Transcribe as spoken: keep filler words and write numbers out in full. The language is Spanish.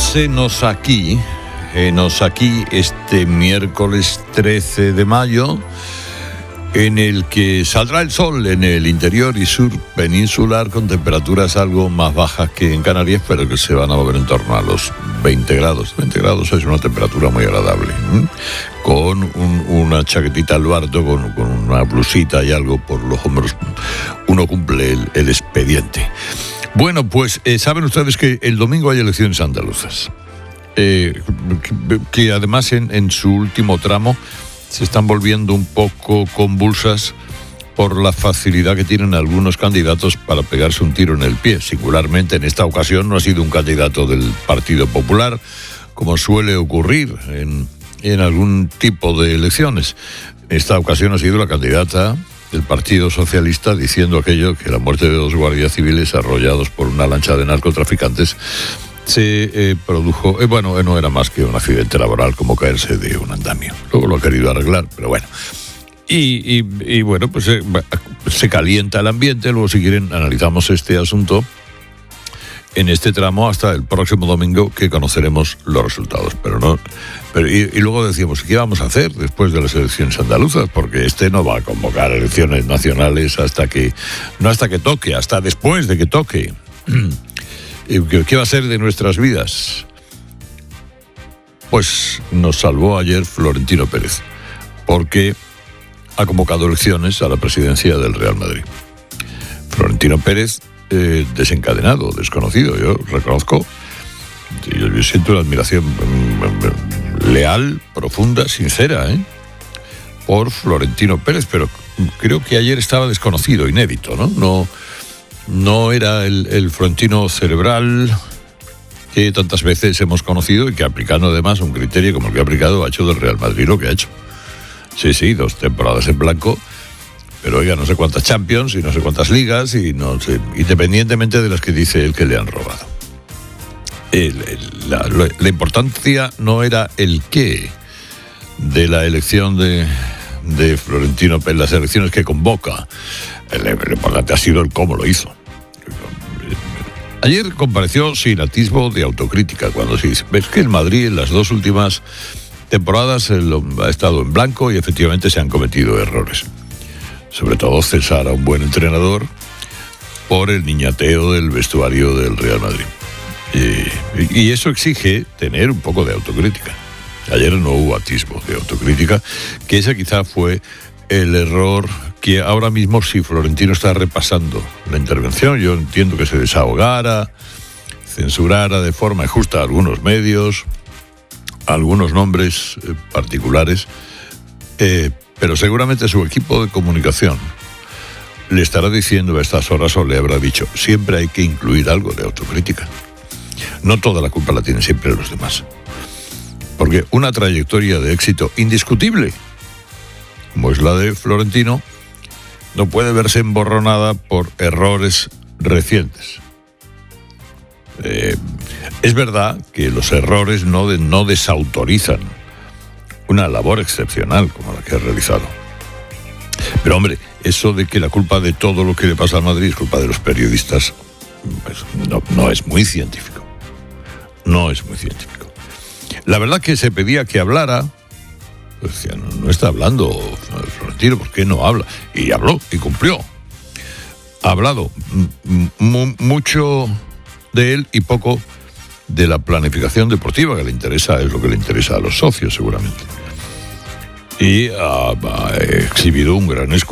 Pues enos aquí, enos aquí este miércoles trece de mayo, en el que saldrá el sol en el interior y sur peninsular con temperaturas algo más bajas que en Canarias, pero que se van a mover en torno a los veinte grados. veinte grados es una temperatura muy agradable, ¿eh? Con un, una chaquetita al bardo, con, con una blusita y algo por los hombros, uno cumple el, el expediente. Bueno, pues eh, saben ustedes que el domingo hay elecciones andaluzas, eh, que, que además en, en su último tramo se están volviendo un poco convulsas por la facilidad que tienen algunos candidatos para pegarse un tiro en el pie. Singularmente en esta ocasión no ha sido un candidato del Partido Popular, como suele ocurrir en, en algún tipo de elecciones. En esta ocasión ha sido la candidata del Partido Socialista, diciendo aquello que la muerte de dos guardias civiles arrollados por una lancha de narcotraficantes se eh, produjo, eh, bueno, no era más que un accidente laboral, como caerse de un andamio. Luego lo ha querido arreglar, pero bueno. Y, y, y bueno, pues eh, se calienta el ambiente. Luego, si quieren, analizamos este asunto en este tramo hasta el próximo domingo, que conoceremos los resultados. Pero no, pero y, y luego decíamos, ¿qué vamos a hacer después de las elecciones andaluzas? Porque este no va a convocar elecciones nacionales hasta que, no hasta que toque, hasta después de que toque. ¿Qué va a ser de nuestras vidas? Pues nos salvó ayer Florentino Pérez, porque ha convocado elecciones a la presidencia del Real Madrid. Florentino Pérez, eh, desencadenado, desconocido, yo reconozco, yo, yo siento una admiración leal, profunda, sincera, ¿eh? por Florentino Pérez, pero creo que ayer estaba desconocido, inédito, ¿no? No... No era el, el Florentino cerebral que tantas veces hemos conocido y que, aplicando además un criterio como el que ha aplicado, ha hecho del Real Madrid lo que ha hecho. Sí, sí, dos temporadas en blanco, pero oiga, no sé cuántas Champions y no sé cuántas ligas, y no sé, independientemente de las que dice él que le han robado. El, el, la, la importancia no era el qué de la elección de, de Florentino Pérez, las elecciones que convoca. Lo importante ha sido el cómo lo hizo. Ayer compareció sin atisbo de autocrítica cuando se dice, ves que el Madrid en las dos últimas temporadas ha estado en blanco y efectivamente se han cometido errores. Sobre todo cesar a un buen entrenador por el niñateo del vestuario del Real Madrid. Y, y eso exige tener un poco de autocrítica. Ayer no hubo atisbo de autocrítica, que ese quizá fue el error que ahora mismo, si Florentino está repasando la intervención, yo entiendo que se desahogara, censurara de forma injusta a algunos medios, a algunos nombres eh, particulares, eh, pero seguramente su equipo de comunicación le estará diciendo a estas horas, o le habrá dicho, siempre hay que incluir algo de autocrítica. No toda la culpa la tienen siempre los demás. Porque una trayectoria de éxito indiscutible, como es la de Florentino, no puede verse emborronada por errores recientes. Eh, es verdad que los errores no, de, no desautorizan una labor excepcional como la que ha realizado. Pero hombre, eso de que la culpa de todo lo que le pasa a Madrid es culpa de los periodistas, pues no, no es muy científico. No es muy científico. La verdad que se pedía que hablara. Pues decía, no, no está hablando Florentino, ¿por qué no habla? Y habló, y cumplió. Ha hablado m- m- mucho de él y poco de la planificación deportiva, que le interesa, es lo que le interesa a los socios seguramente. Y ha, ha exhibido un gran escudo